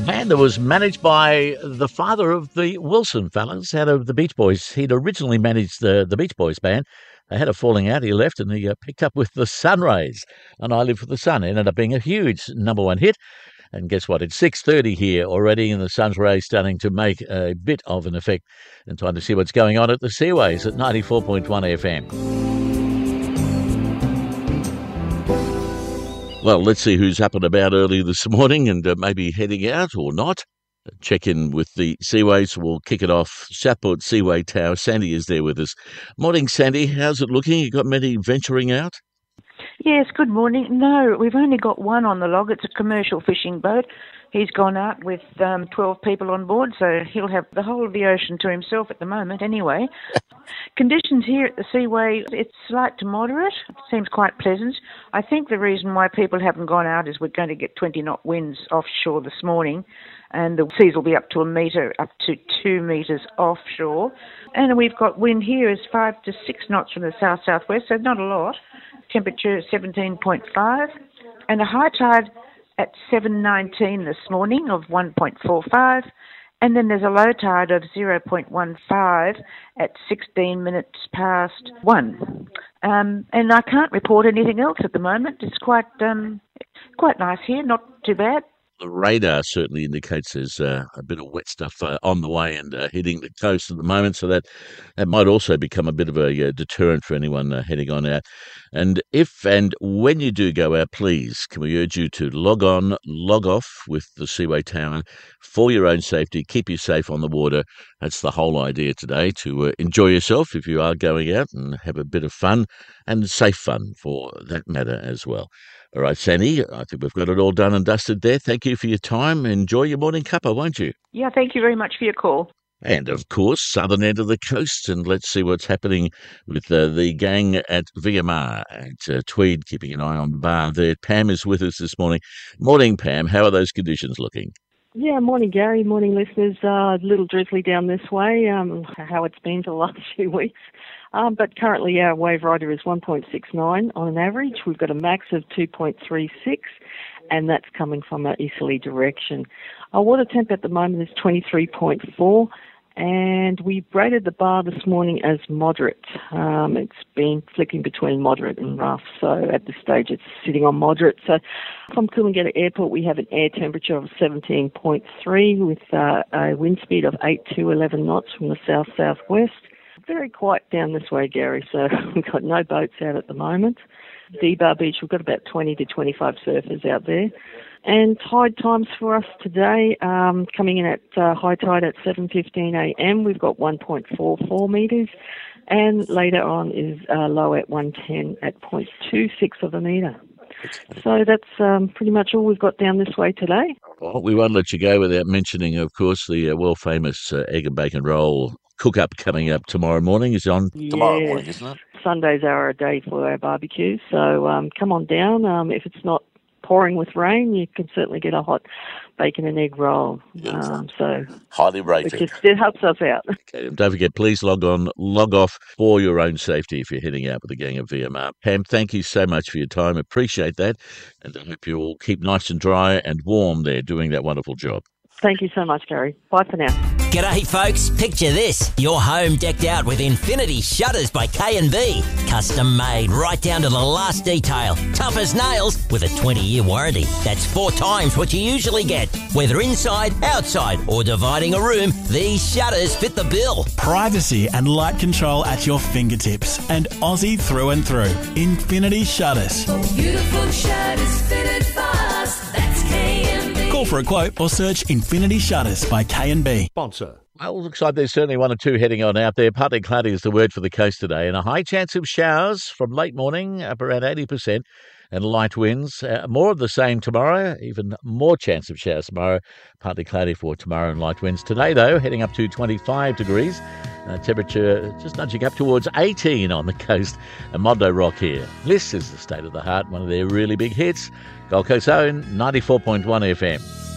And it was managed by the father of the Wilson fellas out of the Beach Boys. He'd originally managed the Beach Boys band. They had a falling out. He left and he picked up with the Sunrays. And I Live for the Sun. It ended up being a huge number one hit. And guess what? It's 6:30 here already, and the sun's rays starting to make a bit of an effect. And time to see what's going on at the Seaways at 94.1 FM. Well, let's see who's up and about early this morning and maybe heading out or not. Check in with the Seaways. We'll kick it off. Southport Seaway Tower. Sandy is there with us. Morning, Sandy. How's it looking? You got many venturing out? Yes, good morning. No, we've only got one on the log. It's a commercial fishing boat. He's gone out with 12 people on board, so he'll have the whole of the ocean to himself at the moment anyway. Conditions here at the Seaway, it's slight to moderate. It seems quite pleasant. I think the reason why people haven't gone out is we're going to get 20-knot winds offshore this morning, and the seas will be up to a metre, up to 2 metres offshore. And we've got wind here is 5 to 6 knots from the south-southwest, so not a lot. Temperature 17.5, and a high tide at 7:19 this morning of 1.45, and then there's a low tide of 0.15 at 16 minutes past 1. And I can't report anything else at the moment. It's quite nice here, not too bad. The radar certainly indicates there's a bit of wet stuff on the way and hitting the coast at the moment, so that might also become a bit of a deterrent for anyone heading on out. And if and when you do go out, please, can we urge you to log on, log off with the Seaway Tower for your own safety. Keep you safe on the water. That's the whole idea today, to enjoy yourself if you are going out and have a bit of fun, and safe fun for that matter as well. All right, Sandy, I think we've got it all done and dusted there. Thank you for your time. Enjoy your morning cuppa, won't you? Yeah, thank you very much for your call. And, of course, southern end of the coast, and let's see what's happening with the gang at VMR at Tweed, keeping an eye on the bar there. Pam is with us this morning. Morning, Pam. How are those conditions looking? Yeah, morning, Gary. Morning, listeners. A little drizzly down this way, how it's been for the last few weeks. But currently our wave rider is 1.69 on an average. We've got a max of 2.36, and that's coming from our easterly direction. Our water temp at the moment is 23.4, and we rated the bar this morning as moderate. It's been flicking between moderate and rough, so at this stage it's sitting on moderate. So from Coolangatta Airport we have an air temperature of 17.3 with a wind speed of 8 to 11 knots from the south-southwest. Very quiet down this way, Gary, so we've got no boats out at the moment. D-Bar Beach, we've got about 20 to 25 surfers out there. And tide times for us today, coming in at high tide at 7:15am, we've got 1.44 metres, and later on is low at 1:10 at 0.26 of a metre. So that's pretty much all we've got down this way today. Well, we won't let you go without mentioning, of course, the world-famous egg and bacon roll cook-up coming up tomorrow morning. Is on tomorrow morning, isn't it? Sundays are a day for our barbecues, so come on down. If it's not pouring with rain, you can certainly get a hot bacon and egg roll. So highly rated. It helps us out. Okay, and don't forget, please log on, log off for your own safety if you're heading out with the gang of VMR. Pam, thank you so much for your time. Appreciate that. And I hope you all keep nice and dry and warm there doing that wonderful job. Thank you so much, Gary. Bye for now. G'day, folks. Picture this. Your home decked out with Infinity Shutters by K&B. Custom made right down to the last detail. Tough as nails with a 20-year warranty. That's 4 times what you usually get. Whether inside, outside or dividing a room, these shutters fit the bill. Privacy and light control at your fingertips. And Aussie through and through. Infinity Shutters. Beautiful shutters fitted fast. That's K&B. Call for a quote or search Infinity Shutters by K&B. Sponsor. Well, looks like there's certainly 1 or 2 heading on out there. Partly cloudy is the word for the coast today, and a high chance of showers from late morning, up around 80%, and light winds. More of the same tomorrow, even more chance of showers tomorrow. Partly cloudy for tomorrow and light winds. Today, though, heading up to 25 degrees. Temperature just nudging up towards 18 on the coast. And Mondo Rock here. This is the State of the Heart, one of their really big hits. Gold Coast own 94.1 FM.